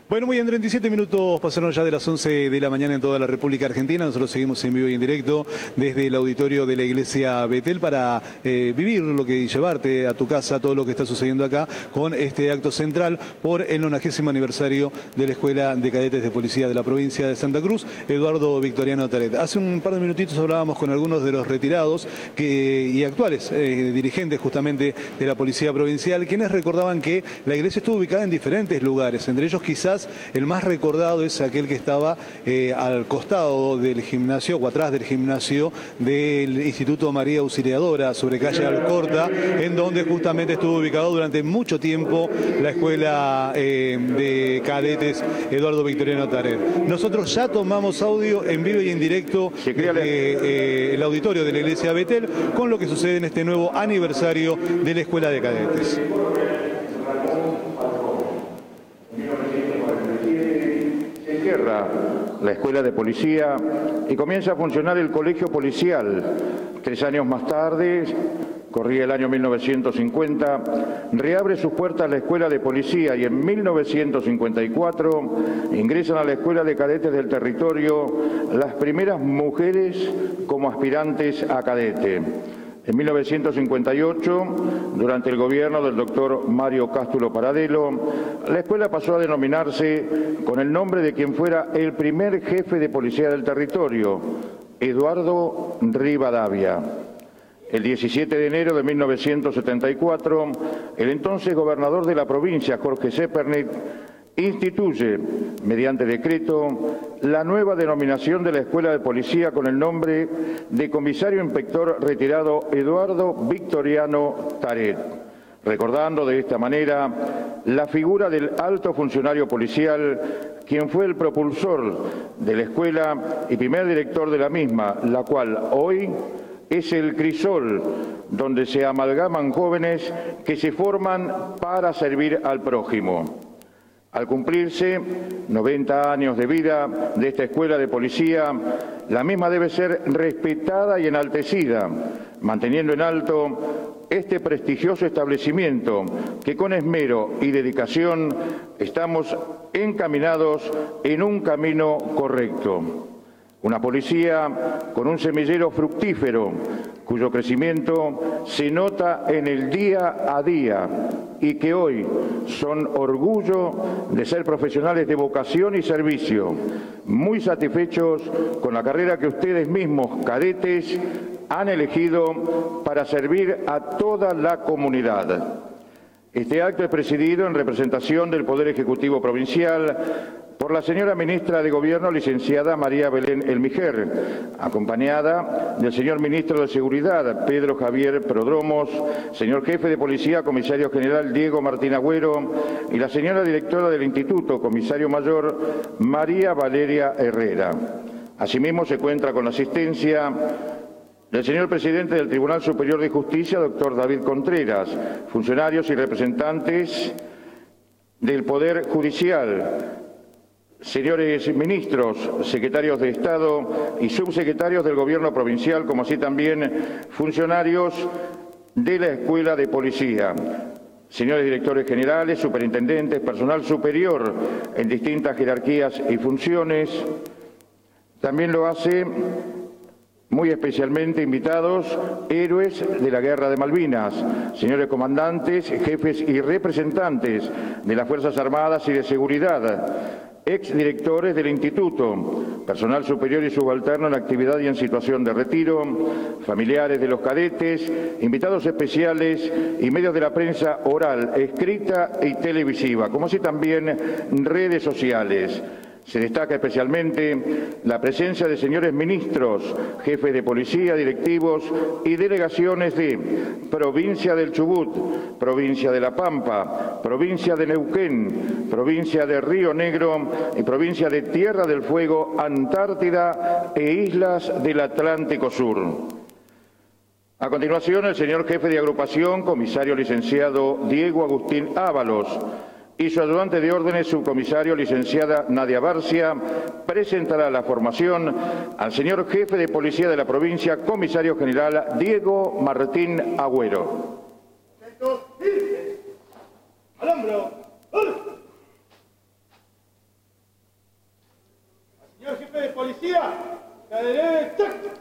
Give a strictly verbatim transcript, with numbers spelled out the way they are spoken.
Bueno, muy bien, treinta y siete minutos pasaron ya de las once de la mañana en toda la República Argentina. Nosotros seguimos en vivo y en directo desde el auditorio de la Iglesia Betel para eh, vivir lo que y llevarte a tu casa todo lo que está sucediendo acá con este acto central por el nonagésimo aniversario de la Escuela de Cadetes de Policía de la provincia de Santa Cruz, Eduardo Victoriano Taret. Hace un par de minutitos hablábamos con algunos de los retirados que, y actuales eh, dirigentes justamente de la Policía Provincial, quienes recordaban que la iglesia estuvo ubicada en diferentes lugares, entre ellos quizás el más recordado es aquel que estaba eh, al costado del gimnasio o atrás del gimnasio del Instituto María Auxiliadora sobre calle Alcorta, en donde justamente estuvo ubicado durante mucho tiempo la Escuela eh, de Cadetes Eduardo Victoriano Taret. Nosotros ya tomamos audio en vivo y en directo desde eh, el auditorio de la Iglesia Betel con lo que sucede en este nuevo aniversario de la Escuela de Cadetes. La Escuela de Policía y comienza a funcionar el Colegio Policial. Tres años más tarde, corría el año mil novecientos cincuenta, reabre sus puertas la Escuela de Policía y en mil novecientos cincuenta y cuatro ingresan a la Escuela de Cadetes del Territorio las primeras mujeres como aspirantes a cadete. En mil novecientos cincuenta y ocho, durante el gobierno del doctor Mario Cástulo Paradelo, la escuela pasó a denominarse con el nombre de quien fuera el primer jefe de policía del territorio, Eduardo Rivadavia. El diecisiete de enero de mil novecientos setenta y cuatro, el entonces gobernador de la provincia, Jorge Zepernik, instituye, mediante decreto, la nueva denominación de la Escuela de Policía con el nombre de Comisario Inspector Retirado Eduardo Victoriano Taret, recordando de esta manera la figura del alto funcionario policial, quien fue el propulsor de la escuela y primer director de la misma, la cual hoy es el crisol donde se amalgaman jóvenes que se forman para servir al prójimo. Al cumplirse noventa años de vida de esta escuela de policía, la misma debe ser respetada y enaltecida, manteniendo en alto este prestigioso establecimiento que con esmero y dedicación estamos encaminados en un camino correcto. Una policía con un semillero fructífero, cuyo crecimiento se nota en el día a día y que hoy son orgullo de ser profesionales de vocación y servicio, muy satisfechos con la carrera que ustedes mismos, cadetes, han elegido para servir a toda la comunidad. Este acto es presidido en representación del Poder Ejecutivo Provincial por la señora Ministra de Gobierno, licenciada María Belén Elmijer, acompañada del señor Ministro de Seguridad, Pedro Javier Prodromos, señor Jefe de Policía, Comisario General Diego Martín Agüero, y la señora Directora del Instituto, Comisario Mayor, María Valeria Herrera. Asimismo, se cuenta con la asistencia del señor Presidente del Tribunal Superior de Justicia, doctor David Contreras, funcionarios y representantes del Poder Judicial, señores ministros, secretarios de Estado y subsecretarios del Gobierno Provincial, como así también funcionarios de la Escuela de Policía, señores directores generales, superintendentes, personal superior en distintas jerarquías y funciones. También lo hace muy especialmente invitados héroes de la Guerra de Malvinas, señores comandantes, jefes y representantes de las Fuerzas Armadas y de Seguridad, exdirectores del Instituto, personal superior y subalterno en actividad y en situación de retiro, familiares de los cadetes, invitados especiales y medios de la prensa oral, escrita y televisiva, como así también redes sociales. Se destaca especialmente la presencia de señores ministros, jefes de policía, directivos y delegaciones de Provincia del Chubut, Provincia de La Pampa, Provincia de Neuquén, Provincia de Río Negro y Provincia de Tierra del Fuego, Antártida e Islas del Atlántico Sur. A continuación, el señor Jefe de Agrupación, Comisario Licenciado Diego Agustín Ábalos, y su ayudante de órdenes, subcomisario licenciada Nadia Barcia, presentará la formación al señor Jefe de Policía de la provincia, Comisario General Diego Martín Agüero. ¡Al hombro! policía. La derecha.